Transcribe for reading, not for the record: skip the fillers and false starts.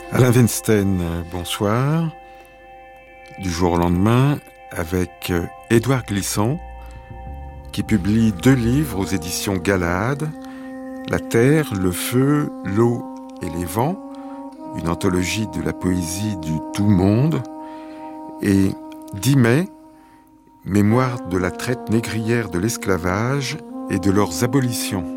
Alain Weinstein, bonsoir. Du jour au lendemain, avec Édouard Glissant, qui publie 2 livres aux éditions Galahad, La terre, le feu, l'eau et les vents, une anthologie de la poésie du tout monde, et 10 mai, mémoire de la traite négrière de l'esclavage et de leurs abolitions.